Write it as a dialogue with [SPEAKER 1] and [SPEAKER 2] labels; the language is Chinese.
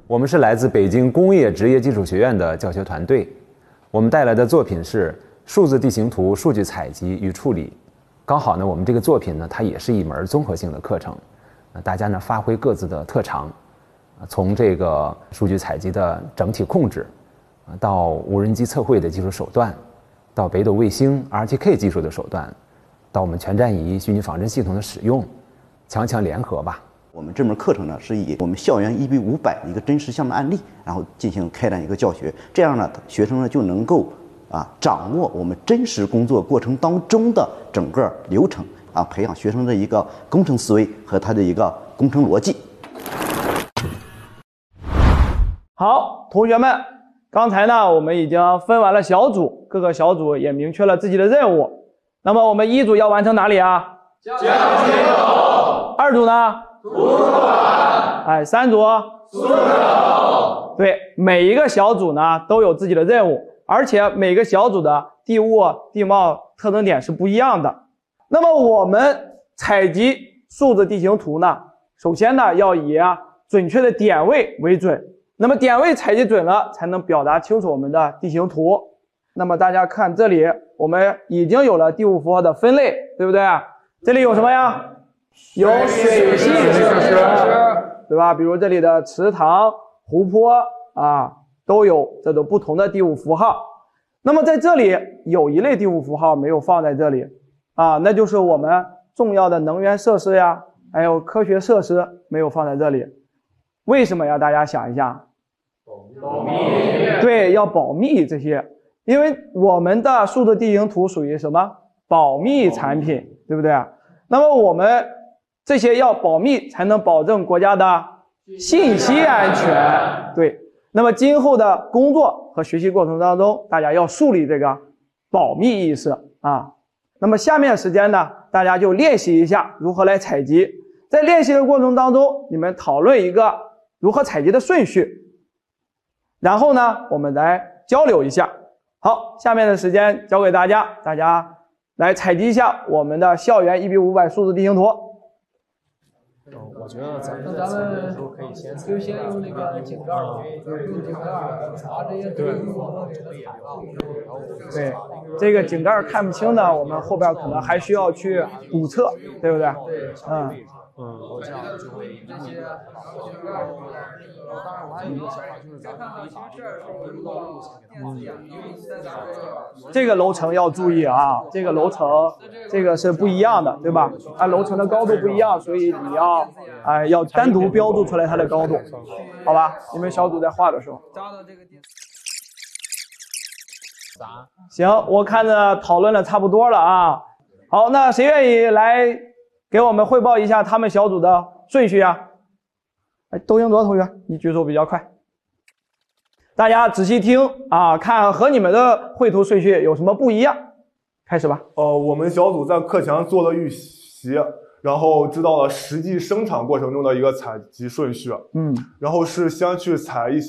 [SPEAKER 1] 我们是来自北京工业职业技术学院的教学团队，我们带来的作品是数字地形图数据采集与处理。刚好呢，我们这个作品呢，它也是一门综合性的课程，大家呢发挥各自的特长，从这个数据采集的整体控制，到无人机测绘的技术手段，到北斗卫星 RTK 技术的手段，到我们全站仪虚拟仿真系统的使用，强强联合吧。
[SPEAKER 2] 我们这门课程呢，是以我们校园1:500的一个真实项目案例，然后进行开展一个教学。这样呢，学生呢就能够掌握我们真实工作过程当中的整个流程培养学生的一个工程思维和他的一个工程逻辑。
[SPEAKER 3] 好，同学们，刚才呢我们已经分完了小组，各个小组也明确了自己的任务。那么我们一组要完成哪里啊？
[SPEAKER 4] 讲系统。
[SPEAKER 3] 二组呢？
[SPEAKER 4] 图书馆。
[SPEAKER 3] 三组？
[SPEAKER 4] 宿舍楼。
[SPEAKER 3] 对，每一个小组呢都有自己的任务，而且每个小组的地物、地貌特征点是不一样的。那么我们采集数字地形图呢，首先呢要以准确的点位为准。那么点位采集准了，才能表达清楚我们的地形图。那么大家看这里，我们已经有了第5符号的分类，对不对？这里有什么呀？有水系设施，对吧？比如这里的池塘、湖泊都有这种不同的第5符号。那么在这里有一类第5符号没有放在这里那就是我们重要的能源设施呀，还有科学设施没有放在这里。为什么呀？大家想一下。
[SPEAKER 4] 保密。
[SPEAKER 3] 对，要保密这些，因为我们的数字地形图属于什么？保密产品，对不对？那么我们这些要保密，才能保证国家的信息安全。对，那么今后的工作和学习过程当中，大家要树立这个保密意识那么下面时间呢，大家就练习一下如何来采集。在练习的过程当中，你们讨论一个如何采集的顺序，然后呢，我们来交流一下。好，下面的时间交给大家，大家来采集一下我们的校园1:500数字地形图。
[SPEAKER 5] 我觉得咱们的时候可以先
[SPEAKER 6] 用那个井盖用井盖查这些图
[SPEAKER 3] 对，这个井盖看不清的，我们后边可能还需要去补测，对不对？
[SPEAKER 5] 我这样就会这些。当然，我还有一个想法，就是咱们可以把这个路线
[SPEAKER 3] 这个楼层要注意这个楼层这个是不一样的，对吧？楼层的高度不一样，所以你要单独标注出来它的高度，好吧？你们小组在画的时候。行，我看着讨论的差不多了好，那谁愿意来给我们汇报一下他们小组的顺序窦英卓同学，你举手比较快。大家仔细听看和你们的绘图顺序有什么不一样。开始吧。
[SPEAKER 7] 我们小组在课前做了预习，然后知道了实际生产过程中的一个采集顺序。然后是先去采一些